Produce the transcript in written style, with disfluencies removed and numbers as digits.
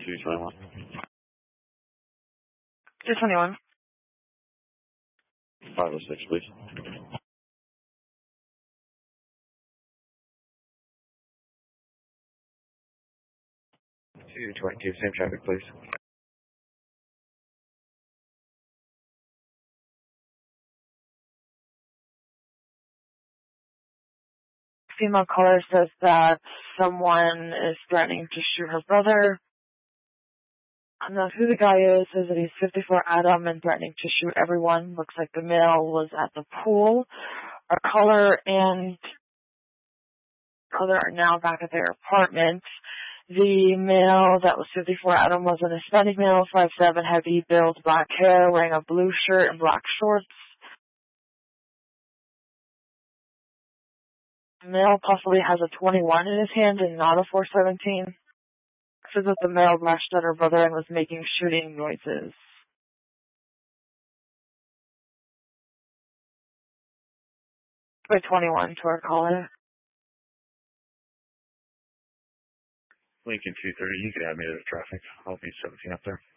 221. 221. 506, please. 222, same traffic, please. Female caller says that someone is threatening to shoot her brother. I don't know who the guy is. Says that he's 54 Adam and threatening to shoot everyone. Looks like the male was at the pool. Our caller and other are now back at their apartment. The male that was 54 Adam was an Hispanic male, 5'7", heavy build, black hair, wearing a blue shirt and black shorts. The male possibly has a 21 in his hand and not a 417. Says that the male rushed at her brother and was making shooting noises. By 21 to our caller. Lincoln 230, you can add me to the traffic. I'll be 17 up there.